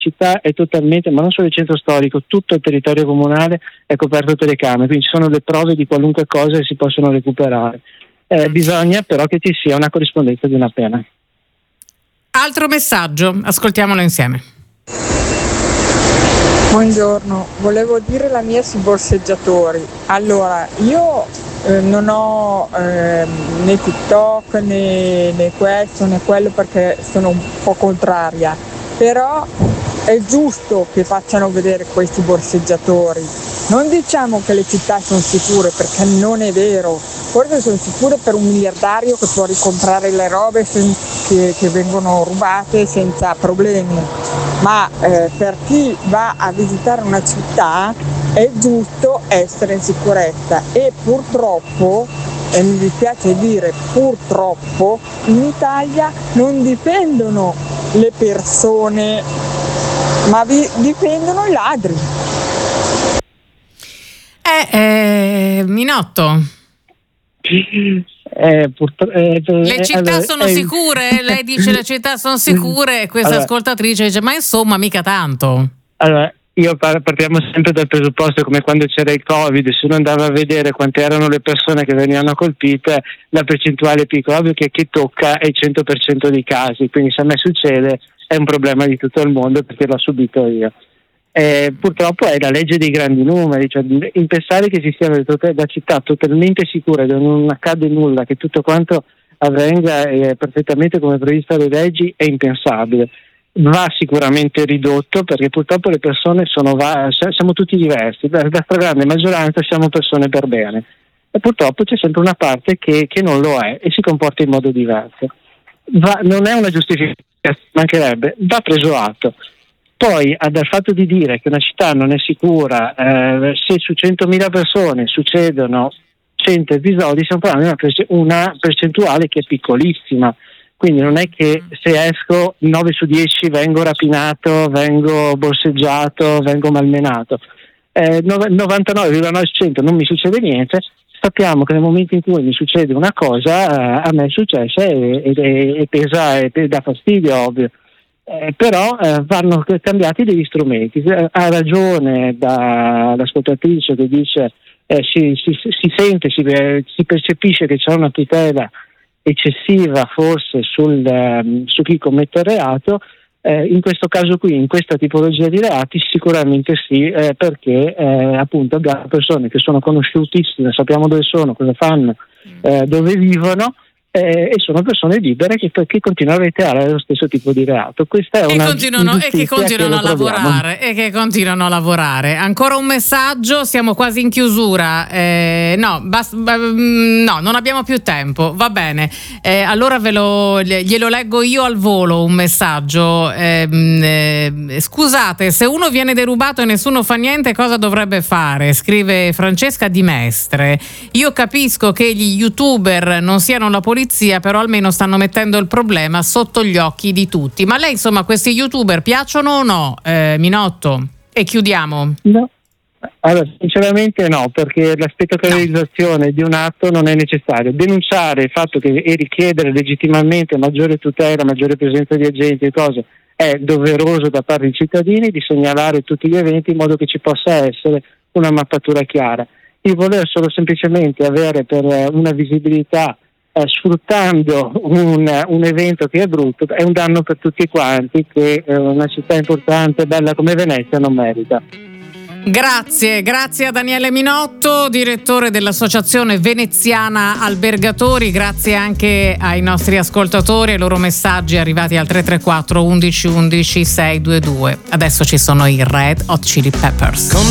città è totalmente, ma non solo il centro storico, tutto il territorio comunale è coperto telecamere, quindi ci sono le prove di qualunque cosa e si possono recuperare. Bisogna però che ci sia una corrispondenza di una pena. Altro messaggio, ascoltiamolo insieme. Buongiorno, volevo dire la mia sui borseggiatori. Allora, io non ho né TikTok né questo né quello perché sono un po' contraria, però è giusto che facciano vedere questi borseggiatori. Non diciamo che le città sono sicure perché non è vero, forse sono sicure per un miliardario che può ricomprare le robe che vengono rubate senza problemi, ma per chi va a visitare una città è giusto essere in sicurezza e purtroppo, e mi dispiace dire purtroppo, in Italia non difendono le persone, ma difendono i ladri. Minotto. Le città sono sicure? Lei dice le città sono sicure e questa ascoltatrice dice ma insomma mica tanto. Allora, io partiamo sempre dal presupposto come quando c'era il Covid, se uno andava a vedere quante erano le persone che venivano colpite, la percentuale è piccola, ovvio che chi tocca è il 100% dei casi, quindi se a me succede è un problema di tutto il mondo perché l'ho subito io. Purtroppo è la legge dei grandi numeri, cioè pensare che ci sia da città totalmente sicure, dove non accade nulla, che tutto quanto avvenga perfettamente come previsto dalle leggi è impensabile. Va sicuramente ridotto perché purtroppo le persone siamo tutti diversi, la stragrande maggioranza siamo persone per bene e purtroppo c'è sempre una parte che non lo è e si comporta in modo diverso. Non è una giustificazione, mancherebbe, va preso atto. Poi dal fatto di dire che una città non è sicura, se su 100.000 persone succedono 100 episodi, stiamo parlando di una percentuale che è piccolissima, quindi non è che se esco 9 su 10 vengo rapinato, vengo borseggiato, vengo malmenato, 99,9% non mi succede niente. Sappiamo che nel momento in cui mi succede una cosa, a me è successa e pesa e dà fastidio, ovvio. Però vanno cambiati degli strumenti. Ha ragione l'ascoltatrice che dice si sente, si percepisce che c'è una tutela eccessiva forse su chi commette il reato. In questo caso qui, in questa tipologia di reati sicuramente sì, perché appunto abbiamo persone che sono conosciutissime, sappiamo dove sono, cosa fanno, dove vivono, e sono persone libere che continuano a reiterare lo stesso tipo di reato. Questa è una che continuano a lavorare. Ancora un messaggio, siamo quasi in chiusura. No, non abbiamo più tempo. Va bene. Allora glielo leggo io al volo un messaggio. Scusate, se uno viene derubato e nessuno fa niente, cosa dovrebbe fare? Scrive Francesca Di Mestre. Io capisco che gli youtuber non siano la polizia, però almeno stanno mettendo il problema sotto gli occhi di tutti. Ma lei, insomma, questi youtuber piacciono o no, Minotto? E chiudiamo. No, allora sinceramente no, perché la spettacolarizzazione di un atto non è necessario. Denunciare il fatto e richiedere legittimamente maggiore tutela, maggiore presenza di agenti e cose è doveroso da parte dei cittadini, di segnalare tutti gli eventi in modo che ci possa essere una mappatura chiara. Il voler solo semplicemente avere per una visibilità sfruttando un evento che è brutto è un danno per tutti quanti che una città importante e bella come Venezia non merita. Grazie a Daniele Minotto, direttore dell'Associazione Veneziana Albergatori. Grazie anche ai nostri ascoltatori e ai loro messaggi arrivati al 334 11 11 622. Adesso ci sono i Red Hot Chili Peppers.